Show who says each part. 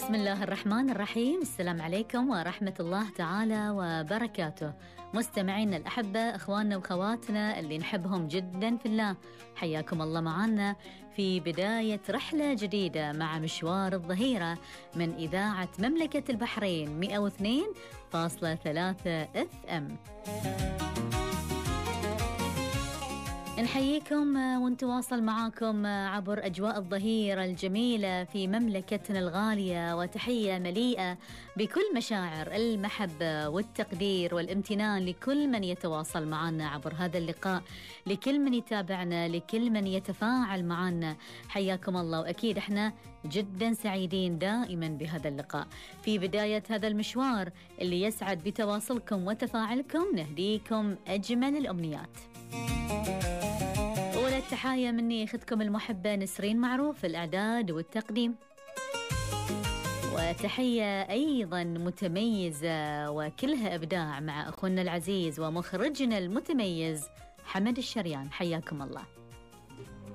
Speaker 1: بسم الله الرحمن الرحيم. السلام عليكم ورحمة الله تعالى وبركاته. مستمعينا الأحبة، أخواننا وخواتنا اللي نحبهم جدا في الله، حياكم الله معنا في بداية رحلة جديدة مع مشوار الظهيرة من إذاعة مملكة البحرين 102.3 FM. نحييكم ونتواصل معاكم عبر أجواء الظهيرة الجميلة في مملكتنا الغالية، وتحية مليئة بكل مشاعر المحبة والتقدير والامتنان لكل من يتواصل معنا عبر هذا اللقاء، لكل من يتابعنا، لكل من يتفاعل معنا. حياكم الله، وأكيد احنا جدا سعيدين دائما بهذا اللقاء. في بداية هذا المشوار اللي يسعد بتواصلكم وتفاعلكم، نهديكم أجمل الأمنيات. أولى التحايا مني أختكم المحبة نسرين معروف، الإعداد والتقديم، وتحية أيضا متميزة وكلها إبداع مع أخونا العزيز ومخرجنا المتميز حمد الشريان. حياكم الله.